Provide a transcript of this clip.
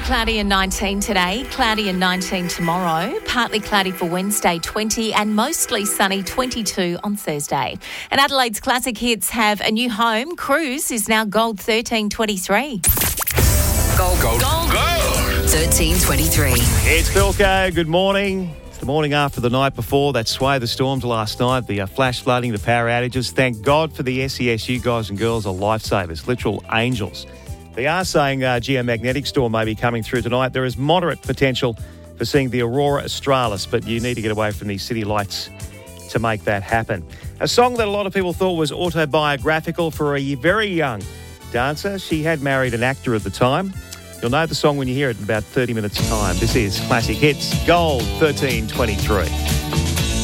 cloudy and 19 today, cloudy and 19 tomorrow, partly cloudy for Wednesday 20 and mostly sunny 22 on Thursday. And Adelaide's classic hits have a new home. Cruise is now Gold 1323. Gold. 1323. It's Philco. Good morning. It's the morning after the night before that sway the storms last night, the flash flooding, the power outages. Thank God for the SES. You guys and girls are lifesavers, literal angels. They are saying a geomagnetic storm may be coming through tonight. There is moderate potential for seeing the Aurora Australis, but you need to get away from these city lights to make that happen. A song that a lot of people thought was autobiographical for a very young dancer. She had married an actor at the time. You'll know the song when you hear it in about 30 minutes' time. This is Classic Hits, Gold 1323.